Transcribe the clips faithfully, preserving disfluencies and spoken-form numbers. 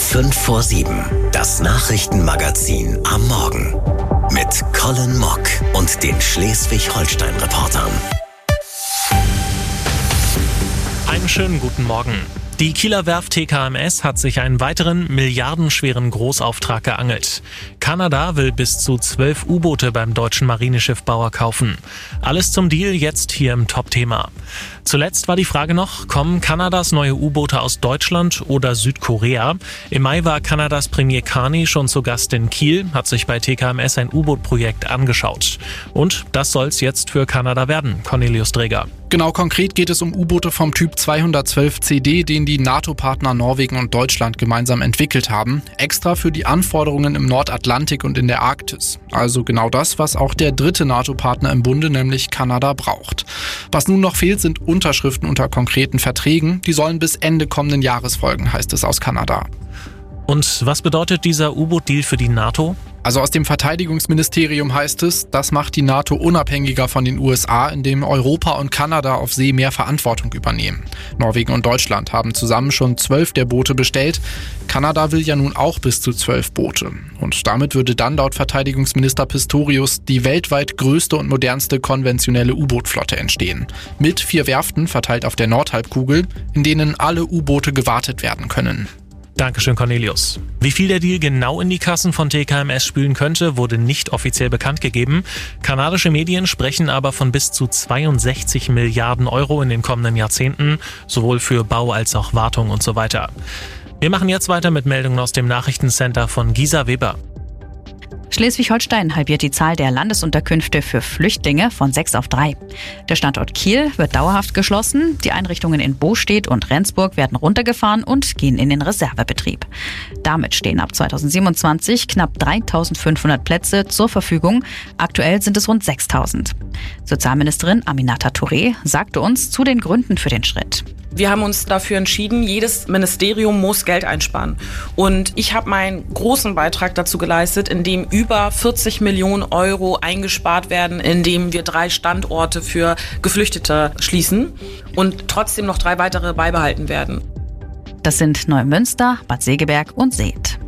fünf vor sieben. Das Nachrichtenmagazin am Morgen. Mit Colin Mock und den Schleswig-Holstein-Reportern. Einen schönen guten Morgen. Die Kieler Werft T K M S hat sich einen weiteren milliardenschweren Großauftrag geangelt. Kanada will bis zu zwölf U-Boote beim deutschen Marineschiffbauer kaufen. Alles zum Deal jetzt hier im Top-Thema. Zuletzt war die Frage noch, kommen Kanadas neue U-Boote aus Deutschland oder Südkorea? Im Mai war Kanadas Premier Carney schon zu Gast in Kiel, hat sich bei T K M S ein U-Boot-Projekt angeschaut. Und das soll's jetzt für Kanada werden, Cornelius Dreger. Genau, konkret geht es um U-Boote vom Typ zweihundertzwölf C D, den die NATO-Partner Norwegen und Deutschland gemeinsam entwickelt haben. Extra für die Anforderungen im Nordatlantik und in der Arktis. Also genau das, was auch der dritte NATO-Partner im Bunde, nämlich Kanada, braucht. Was nun noch fehlt, sind Unterschriften unter konkreten Verträgen. Die sollen bis Ende kommenden Jahres folgen, heißt es aus Kanada. Und was bedeutet dieser U-Boot-Deal für die NATO? Also aus dem Verteidigungsministerium heißt es, das macht die NATO unabhängiger von den U S A, indem Europa und Kanada auf See mehr Verantwortung übernehmen. Norwegen und Deutschland haben zusammen schon zwölf der Boote bestellt. Kanada will ja nun auch bis zu zwölf Boote. Und damit würde dann laut Verteidigungsminister Pistorius die weltweit größte und modernste konventionelle U-Boot-Flotte entstehen. Mit vier Werften verteilt auf der Nordhalbkugel, in denen alle U-Boote gewartet werden können. Dankeschön, Cornelius. Wie viel der Deal genau in die Kassen von T K M S spülen könnte, wurde nicht offiziell bekannt gegeben. Kanadische Medien sprechen aber von bis zu zweiundsechzig Milliarden Euro in den kommenden Jahrzehnten, sowohl für Bau als auch Wartung und so weiter. Wir machen jetzt weiter mit Meldungen aus dem Nachrichtencenter von Gisa Weber. Schleswig-Holstein halbiert die Zahl der Landesunterkünfte für Flüchtlinge von sechs auf drei. Der Standort Kiel wird dauerhaft geschlossen. Die Einrichtungen in Bostedt und Rendsburg werden runtergefahren und gehen in den Reservebetrieb. Damit stehen ab zweitausendsiebenundzwanzig knapp dreitausendfünfhundert Plätze zur Verfügung. Aktuell sind es rund sechstausend. Sozialministerin Aminata Touré sagte uns zu den Gründen für den Schritt. Wir haben uns dafür entschieden, jedes Ministerium muss Geld einsparen. Und ich habe meinen großen Beitrag dazu geleistet, indem über vierzig Millionen Euro eingespart werden, indem wir drei Standorte für Geflüchtete schließen und trotzdem noch drei weitere beibehalten werden. Das sind Neumünster, Bad Segeberg und Seth.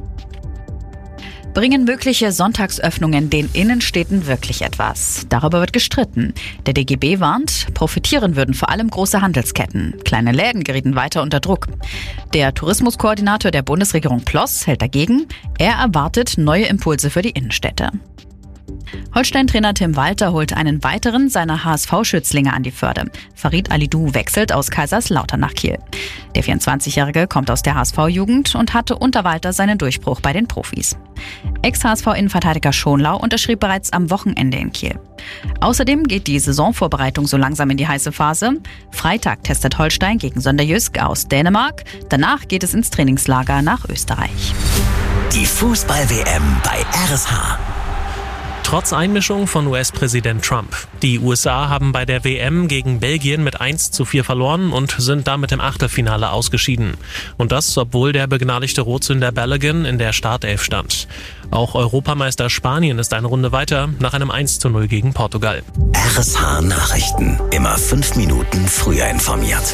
Bringen mögliche Sonntagsöffnungen den Innenstädten wirklich etwas? Darüber wird gestritten. Der D G B warnt, profitieren würden vor allem große Handelsketten. Kleine Läden gerieten weiter unter Druck. Der Tourismuskoordinator der Bundesregierung Ploss hält dagegen. Er erwartet neue Impulse für die Innenstädte. Holstein-Trainer Tim Walter holt einen weiteren seiner H S V-Schützlinge an die Förde. Farid Alidou wechselt aus Kaiserslautern nach Kiel. Der vierundzwanzigjährige kommt aus der H S V-Jugend und hatte unter Walter seinen Durchbruch bei den Profis. Ex-H S V-Innenverteidiger Schonlau unterschrieb bereits am Wochenende in Kiel. Außerdem geht die Saisonvorbereitung so langsam in die heiße Phase. Freitag testet Holstein gegen Sonderjysk aus Dänemark. Danach geht es ins Trainingslager nach Österreich. Die Fußball-W M bei R S H. Trotz Einmischung von U S-Präsident Trump. Die U S A haben bei der W M gegen Belgien mit eins zu vier verloren und sind damit im Achtelfinale ausgeschieden. Und das, obwohl der begnadigte Rotsünder Balogun in der Startelf stand. Auch Europameister Spanien ist eine Runde weiter, nach einem eins zu null gegen Portugal. R S H Nachrichten. Immer fünf Minuten früher informiert.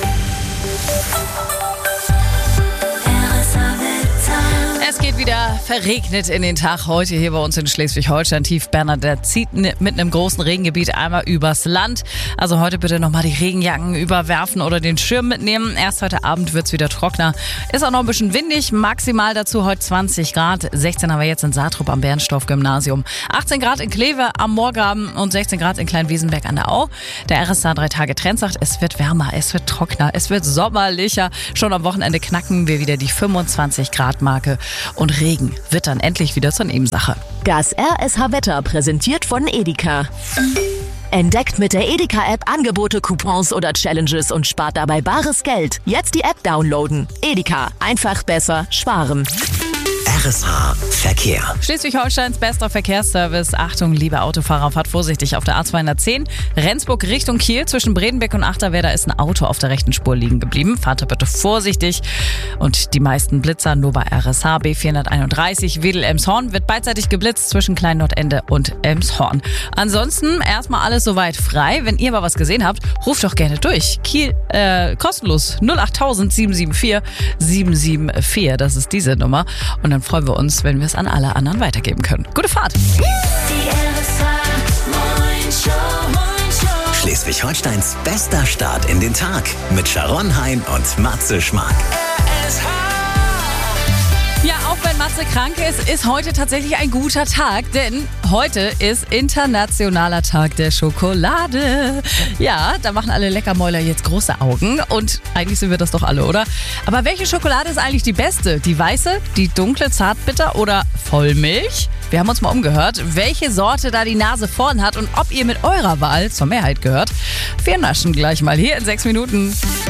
Es geht wieder verregnet in den Tag heute hier bei uns in Schleswig-Holstein. Tief Bernadette zieht mit einem großen Regengebiet einmal übers Land. Also heute bitte nochmal die Regenjacken überwerfen oder den Schirm mitnehmen. Erst heute Abend wird's wieder trockener. Ist auch noch ein bisschen windig. Maximal dazu heute zwanzig Grad. sechzehn haben wir jetzt in Saatrup am Bernstorff-Gymnasium. achtzehn Grad in Kleve am Moorgraben und sechzehn Grad in Kleinwiesenberg an der Au. Der R S H drei Tage Trend sagt, es wird wärmer, es wird trockener, es wird sommerlicher. Schon am Wochenende knacken wir wieder die fünfundzwanzig Grad Marke. Und Regen wird dann endlich wieder zur Nebensache. Das R S H-Wetter präsentiert von Edeka. Entdeckt mit der Edeka-App Angebote, Coupons oder Challenges und spart dabei bares Geld. Jetzt die App downloaden. Edeka, einfach besser sparen. R S H Verkehr. Schleswig-Holsteins bester Verkehrsservice. Achtung, liebe Autofahrer, fahrt vorsichtig auf der A zweihundertzehn. Rendsburg Richtung Kiel. Zwischen Bredenbeck und Achterwerder ist ein Auto auf der rechten Spur liegen geblieben. Fahrt da bitte vorsichtig. Und die meisten Blitzer nur bei R S H B vierhunderteinunddreißig. Wedel-Elmshorn wird beidseitig geblitzt zwischen Klein-Nordende und Elmshorn. Ansonsten erstmal alles soweit frei. Wenn ihr aber was gesehen habt, ruft doch gerne durch. Kiel, äh, kostenlos null acht tausend sieben sieben vier sieben sieben vier. Das ist diese Nummer. Und dann freuen wir uns, wenn wir es an alle anderen weitergeben können. Gute Fahrt! Die R S H Schleswig-Holsteins bester Start in den Tag mit Sharon Hein und Matze Schmark. Ja, auch wenn Matze krank ist, ist heute tatsächlich ein guter Tag, denn heute ist Internationaler Tag der Schokolade. Ja, da machen alle Leckermäuler jetzt große Augen und eigentlich sind wir das doch alle, oder? Aber welche Schokolade ist eigentlich die beste? Die weiße, die dunkle, zartbitter oder Vollmilch? Wir haben uns mal umgehört, welche Sorte da die Nase vorn hat und ob ihr mit eurer Wahl zur Mehrheit gehört. Wir naschen gleich mal hier in sechs Minuten.